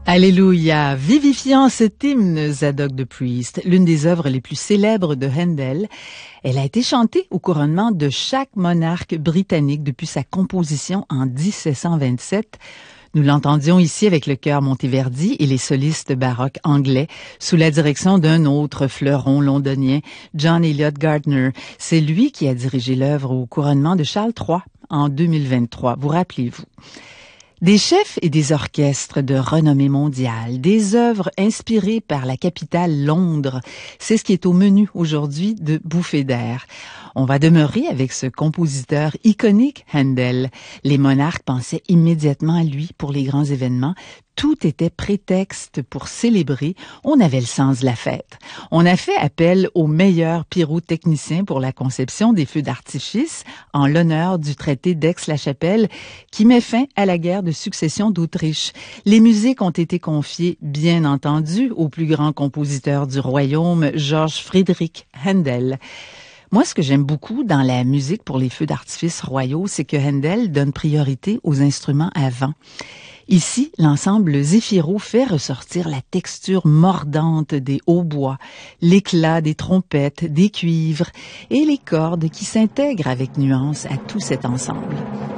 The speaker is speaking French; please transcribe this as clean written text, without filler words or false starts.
Alléluia! Vivifiant cet hymne, Zadok the Priest, l'une des œuvres les plus célèbres de Handel. Elle a été chantée au couronnement de chaque monarque britannique depuis sa composition en 1727. Nous l'entendions ici avec le chœur Monteverdi et les solistes baroques anglais sous la direction d'un autre fleuron londonien, John Eliot Gardiner. C'est lui qui a dirigé l'œuvre au couronnement de Charles III en 2023. Vous rappelez-vous? Des chefs et des orchestres de renommée mondiale, des œuvres inspirées par la capitale Londres, c'est ce qui est au menu aujourd'hui de Bouffées d'air. On va demeurer avec ce compositeur iconique, Handel. Les monarques pensaient immédiatement à lui pour les grands événements. Tout était prétexte pour célébrer. On avait le sens de la fête. On a fait appel aux meilleurs pyrotechniciens pour la conception des feux d'artifice en l'honneur du traité d'Aix-la-Chapelle qui met fin à la guerre de succession d'Autriche. Les musiques ont été confiées, bien entendu, au plus grand compositeur du royaume, Georges Friedrich Handel. Moi, ce que j'aime beaucoup dans la musique pour les feux d'artifice royaux, c'est que Handel donne priorité aux instruments à vent. Ici, l'ensemble Zéphiro fait ressortir la texture mordante des hautbois, l'éclat des trompettes, des cuivres et les cordes qui s'intègrent avec nuance à tout cet ensemble.